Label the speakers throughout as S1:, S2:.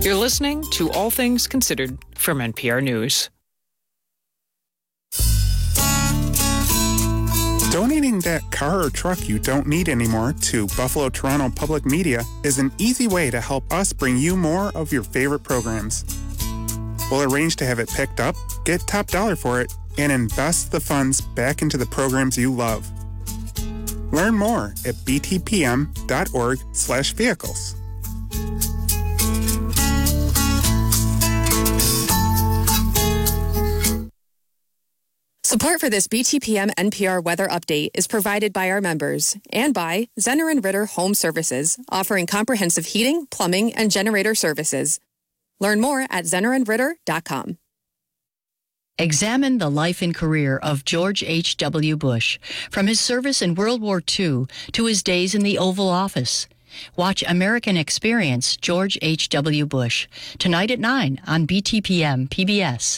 S1: You're listening to All Things Considered from NPR News.
S2: Donating that car or truck you don't need anymore to Buffalo Toronto Public Media is an easy way to help us bring you more of your favorite programs. We'll arrange to have it picked up, get top dollar for it, and invest the funds back into the programs you love. Learn more at btpm.org/vehicles.
S3: Support for this BTPM NPR weather update is provided by our members and by Zenner & Ritter Home Services, offering comprehensive heating, plumbing, and generator services. Learn more at zennerandritter.com.
S4: Examine the life and career of George H.W. Bush, from his service in World War II to his days in the Oval Office. Watch American Experience George H.W. Bush, tonight at 9 on BTPM PBS.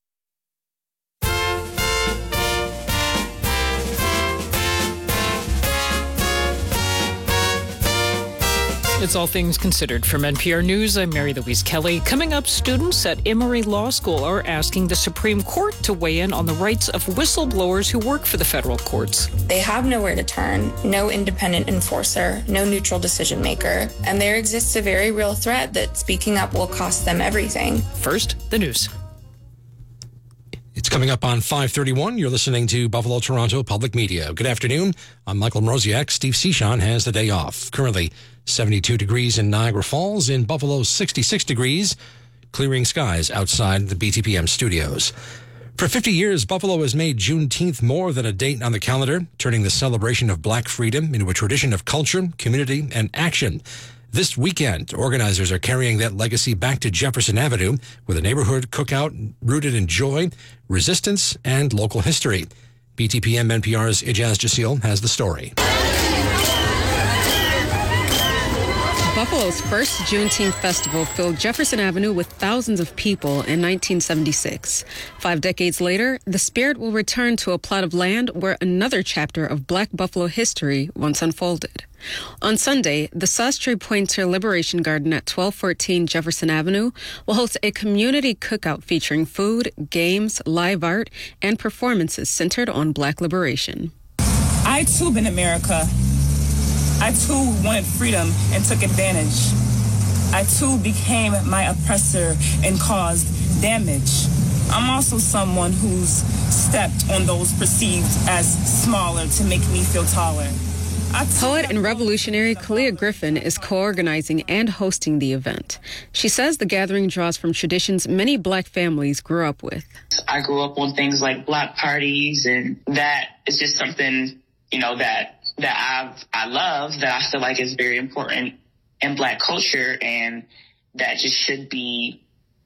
S1: It's All Things Considered from NPR News. I'm Mary Louise Kelly. Coming up, students at Emory Law School are asking the Supreme Court to weigh in on the rights of whistleblowers who work for the federal courts.
S5: They have nowhere to turn, no independent enforcer, no neutral decision maker, and there exists a very real threat that speaking up will cost them everything.
S1: First, the news.
S6: It's coming up on 5:31. You're listening to Buffalo Toronto Public Media. Good afternoon. I'm Michael Mroziak. Steve Cichon has the day off. Currently 72 degrees in Niagara Falls. In Buffalo, 66 degrees. Clearing skies outside the BTPM studios. For 50 years, Buffalo has made Juneteenth more than a date on the calendar, turning the celebration of Black freedom into a tradition of culture, community, and action. This weekend, organizers are carrying that legacy back to Jefferson Avenue with a neighborhood cookout rooted in joy, resistance, and local history. BTPM NPR's Ijaz Jasil has the story.
S7: Buffalo's first Juneteenth festival filled Jefferson Avenue with thousands of people in 1976. 5 decades later, the spirit will return to a plot of land where another chapter of Black Buffalo history once unfolded. On Sunday, the Sastre Pointer Liberation Garden at 1214 Jefferson Avenue will host a community cookout featuring food, games, live art, and performances centered on Black liberation.
S8: I, too, been America. I, too, wanted freedom and took advantage. I, too, became my oppressor and caused damage. I'm also someone who's stepped on those perceived as smaller to make me feel taller.
S7: Poet and revolutionary Kalia Griffin is co-organizing and hosting the event. She says the gathering draws from traditions many Black families grew up with.
S9: I grew up on things like block parties, and that is just something, that I love, that I feel like is very important in Black culture, and that just should be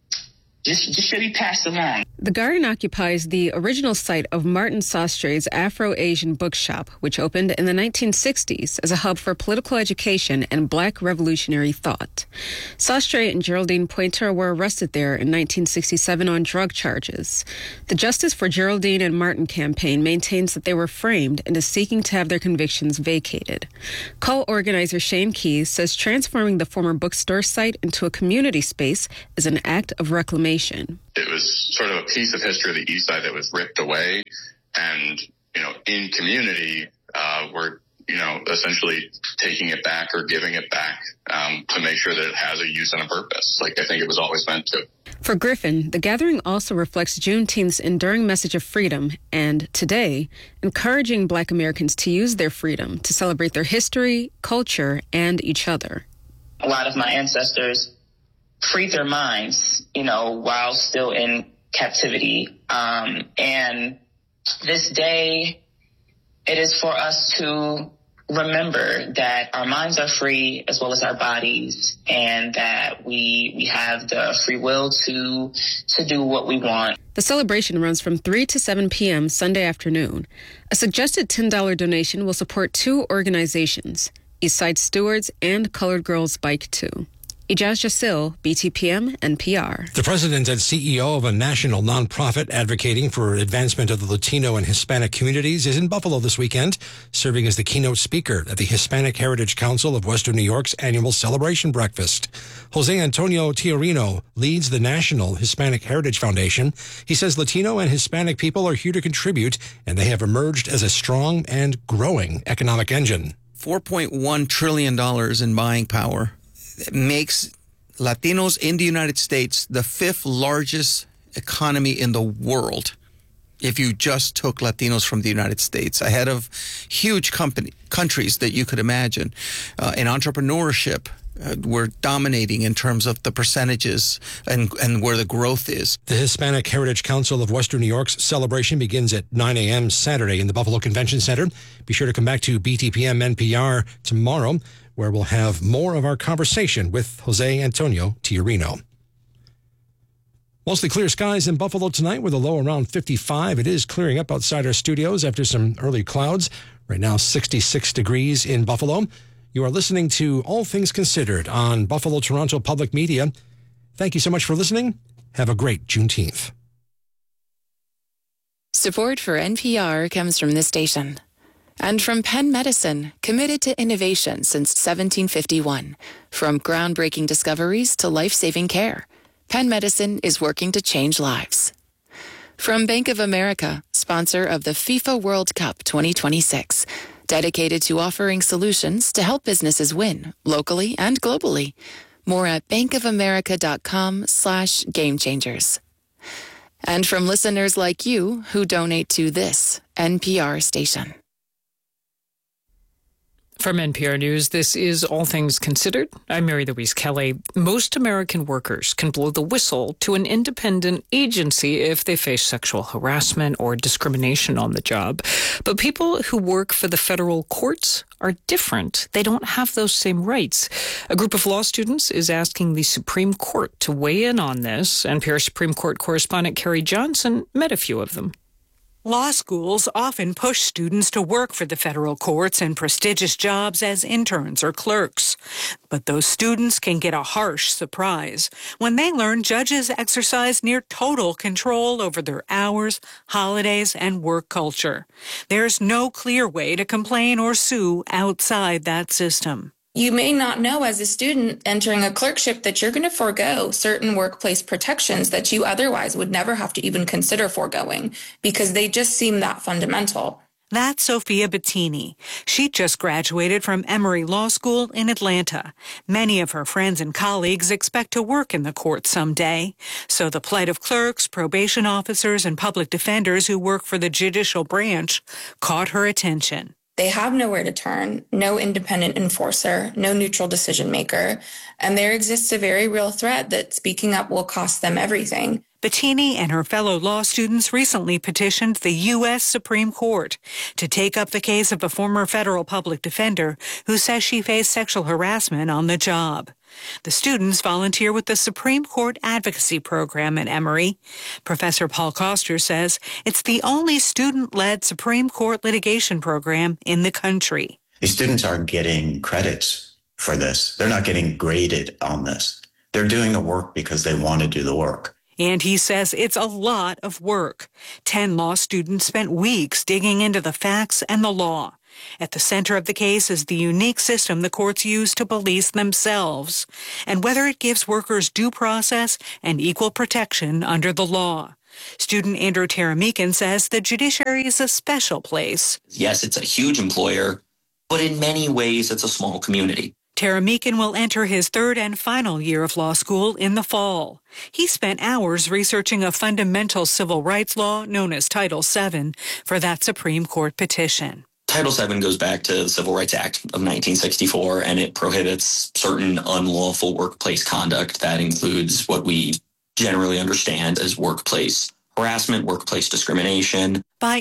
S9: passed along.
S7: The garden occupies the original site of Martin Sastre's Afro-Asian bookshop, which opened in the 1960s as a hub for political education and Black revolutionary thought. Sastre and Geraldine Pointer were arrested there in 1967 on drug charges. The Justice for Geraldine and Martin campaign maintains that they were framed and is seeking to have their convictions vacated. Co-organizer Shane Keys says transforming the former bookstore site into a community space is an act of reclamation.
S10: It was sort of a piece of history of the East Side that was ripped away. And, in community, we're, essentially taking it back or giving it back to make sure that it has a use and a purpose, like I think it was always meant to.
S7: For Griffin, the gathering also reflects Juneteenth's enduring message of freedom and, today, encouraging Black Americans to use their freedom to celebrate their history, culture, and each other.
S9: A lot of my ancestors freed their minds, while still in captivity. And this day, it is for us to remember that our minds are free as well as our bodies, and that we have the free will to do what we want.
S7: The celebration runs from 3 to 7 p.m. Sunday afternoon. A suggested $10 donation will support 2 organizations, Eastside Stewards and Colored Girls Bike 2. Ijaz Jasil, BTPM, NPR.
S6: The president and CEO of a national nonprofit advocating for advancement of the Latino and Hispanic communities is in Buffalo this weekend, serving as the keynote speaker at the Hispanic Heritage Council of Western New York's annual celebration breakfast. Jose Antonio Tiarino leads the National Hispanic Heritage Foundation. He says Latino and Hispanic people are here to contribute, and they have emerged as a strong and growing economic engine.
S11: $4.1 trillion in buying power. It makes Latinos in the United States the fifth largest economy in the world if you just took Latinos from the United States, ahead of huge countries that you could imagine. In entrepreneurship, we're dominating in terms of the percentages and where the growth is.
S6: The Hispanic Heritage Council of Western New York's celebration begins at 9 a.m. Saturday in the Buffalo Convention Center. Be sure to come back to BTPM NPR tomorrow, where we'll have more of our conversation with Jose Antonio Tiarino. Mostly clear skies in Buffalo tonight with a low around 55. It is clearing up outside our studios after some early clouds. Right now, 66 degrees in Buffalo. You are listening to All Things Considered on Buffalo Toronto Public Media. Thank you so much for listening. Have a great Juneteenth.
S12: Support for NPR comes from this station and from Penn Medicine, committed to innovation since 1751. From groundbreaking discoveries to life-saving care, Penn Medicine is working to change lives. From Bank of America, sponsor of the FIFA World Cup 2026, dedicated to offering solutions to help businesses win locally and globally. More at bankofamerica.com/gamechangers. And from listeners like you who donate to this NPR station.
S1: From NPR News, this is All Things Considered. I'm Mary Louise Kelly. Most American workers can blow the whistle to an independent agency if they face sexual harassment or discrimination on the job. But people who work for the federal courts are different. They don't have those same rights. A group of law students is asking the Supreme Court to weigh in on this. NPR Supreme Court correspondent Carrie Johnson met a few of them.
S13: Law schools often push students to work for the federal courts in prestigious jobs as interns or clerks. But those students can get a harsh surprise when they learn judges exercise near total control over their hours, holidays, and work culture. There's no clear way to complain or sue outside that system.
S5: You may not know as a student entering a clerkship that you're going to forego certain workplace protections that you otherwise would never have to even consider foregoing because they just seem that fundamental.
S13: That's Sophia Bettini. She just graduated from Emory Law School in Atlanta. Many of her friends and colleagues expect to work in the court someday. So the plight of clerks, probation officers, and public defenders who work for the judicial branch caught her attention.
S5: They have nowhere to turn, no independent enforcer, no neutral decision maker, and there exists a very real threat that speaking up will cost them everything.
S13: Bettini and her fellow law students recently petitioned the U.S. Supreme Court to take up the case of a former federal public defender who says she faced sexual harassment on the job. The students volunteer with the Supreme Court Advocacy Program at Emory. Professor Paul Koster says it's the only student-led Supreme Court litigation program in the country.
S14: The students aren't getting credits for this. They're not getting graded on this. They're doing the work because they want to do the work.
S13: And he says it's a lot of work. 10 law students spent weeks digging into the facts and the law. At the center of the case is the unique system the courts use to police themselves, and whether it gives workers due process and equal protection under the law. Student Andrew Taramikan says the judiciary is a special place.
S15: Yes, it's a huge employer, but in many ways it's a small community.
S13: Taramikan will enter his third and final year of law school in the fall. He spent hours researching a fundamental civil rights law known as Title VII for that Supreme Court petition.
S15: Title VII goes back to the Civil Rights Act of 1964, and it prohibits certain unlawful workplace conduct. That includes what we generally understand as workplace harassment, workplace discrimination.
S13: By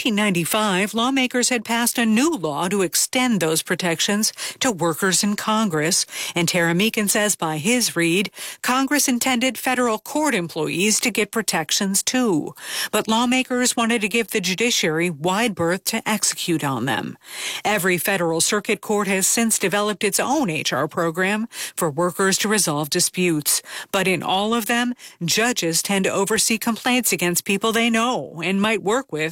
S13: 1995, lawmakers had passed a new law to extend those protections to workers in Congress. And Taramikan says by his read, Congress intended federal court employees to get protections too. But lawmakers wanted to give the judiciary wide berth to execute on them. Every federal circuit court has since developed its own HR program for workers to resolve disputes. But in all of them, judges tend to oversee complaints against people they know and might work with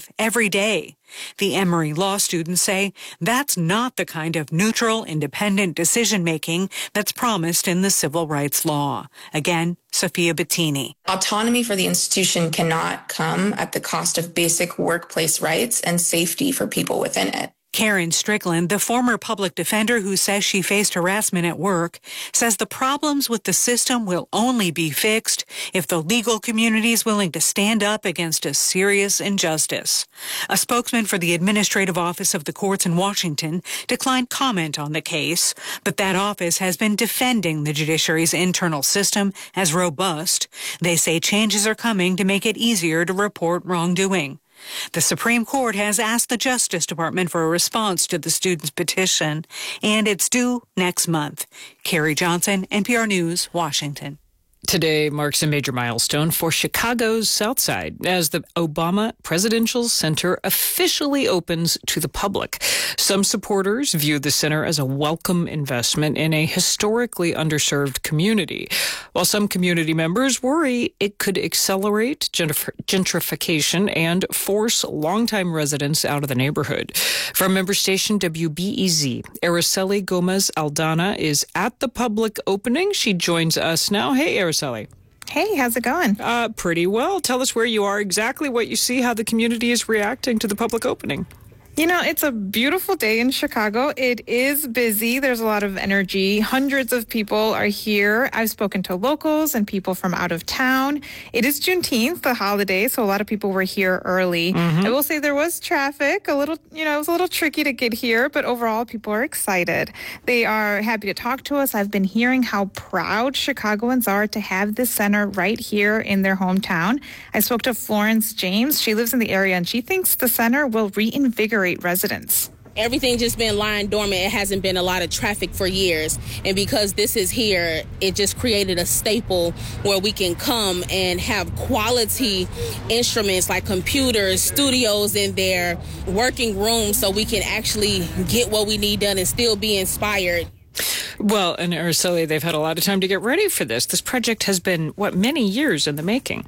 S13: live every day. The Emory Law students say that's not the kind of neutral, independent decision-making that's promised in the civil rights law. Again, Sophia Bettini.
S5: Autonomy for the institution cannot come at the cost of basic workplace rights and safety for people within it.
S13: Karen Strickland, the former public defender who says she faced harassment at work, says the problems with the system will only be fixed if the legal community is willing to stand up against a serious injustice. A spokesman for the Administrative Office of the Courts in Washington declined comment on the case, but that office has been defending the judiciary's internal system as robust. They say changes are coming to make it easier to report wrongdoing. The Supreme Court has asked the Justice Department for a response to the students' petition, and it's due next month. Carrie Johnson, NPR News, Washington.
S1: Today marks a major milestone for Chicago's South Side as the Obama Presidential Center officially opens to the public. Some supporters view the center as a welcome investment in a historically underserved community, while some community members worry it could accelerate gentrification and force longtime residents out of the neighborhood. From member station WBEZ, Araceli Gomez Aldana is at the public opening. She joins us now. Hey, Araceli.
S16: Hey, how's it going?
S1: Pretty well. Tell us where you are, exactly what you see, how the community is reacting to the public opening.
S16: You know, it's a beautiful day in Chicago. It is busy. There's a lot of energy. Hundreds of people are here. I've spoken to locals and people from out of town. It is Juneteenth, the holiday, so a lot of people were here early. I will say there was traffic, it was a little tricky to get here, but overall people are excited. They are happy to talk to us. I've been hearing how proud Chicagoans are to have this center right here in their hometown. I spoke to Florence James. She lives in the area and she thinks the center will reinvigorate residents.
S17: Everything just been lying dormant. It hasn't been a lot of traffic for years. And because this is here, it just created a staple where we can come and have quality instruments like computers, studios in there, working rooms, so we can actually get what we need done and still be inspired.
S1: Well, and Araceli, they've had a lot of time to get ready for this. This project has been, many years in the making.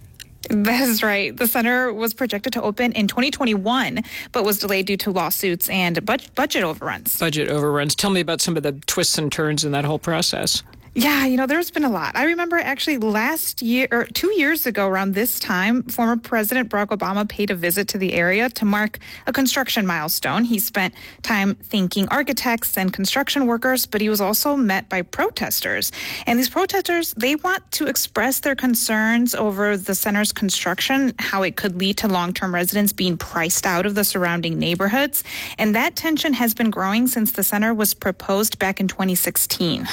S16: That is right. The center was projected to open in 2021, but was delayed due to lawsuits and budget overruns.
S1: Budget overruns. Tell me about some of the twists and turns in that whole process.
S16: Yeah, there's been a lot. I remember actually last year, or 2 years ago around this time, former President Barack Obama paid a visit to the area to mark a construction milestone. He spent time thanking architects and construction workers, but he was also met by protesters. And these protesters, they want to express their concerns over the center's construction, how it could lead to long-term residents being priced out of the surrounding neighborhoods. And that tension has been growing since the center was proposed back in 2016.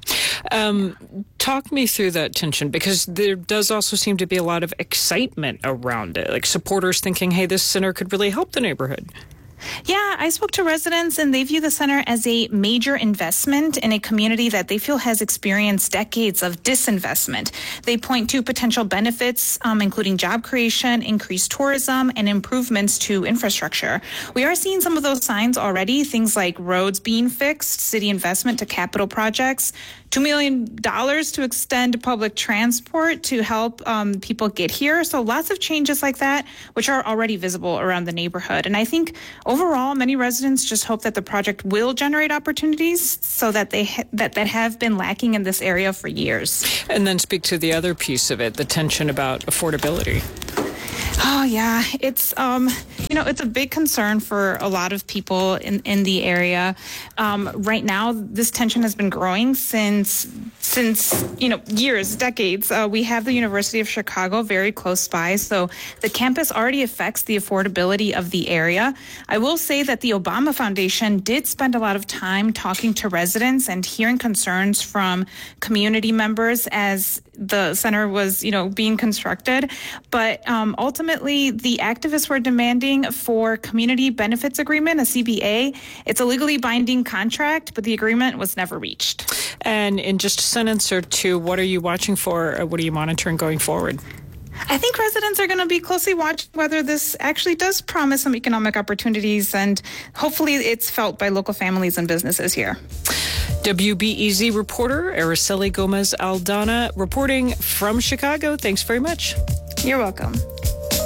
S1: Talk me through that tension, because there does also seem to be a lot of excitement around it, like supporters thinking, hey, this center could really help the neighborhood.
S16: Yeah, I spoke to residents and they view the center as a major investment in a community that they feel has experienced decades of disinvestment. They point to potential benefits, including job creation, increased tourism, and improvements to infrastructure. We are seeing some of those signs already, things like roads being fixed, city investment to capital projects, $2 million to extend public transport to help people get here. So lots of changes like that, which are already visible around the neighborhood. And I think overall, many residents just hope that the project will generate opportunities so that that have been lacking in this area for years.
S1: And then speak to the other piece of it, the tension about affordability.
S16: Oh, yeah. It's, it's a big concern for a lot of people in the area. Right now, this tension has been growing since years, decades. We have the University of Chicago very close by, so the campus already affects the affordability of the area. I will say that the Obama Foundation did spend a lot of time talking to residents and hearing concerns from community members as the center was, being constructed. But ultimately, the activists were demanding for community benefits agreement, a CBA. It's a legally binding contract, but the agreement was never reached.
S1: And in just a sentence or two, what are you watching for? What are you monitoring going forward?
S16: I think residents are going to be closely watching whether this actually does promise some economic opportunities, and hopefully it's felt by local families and businesses here.
S1: WBEZ reporter Araceli Gomez Aldana reporting from Chicago. Thanks very much.
S16: You're welcome.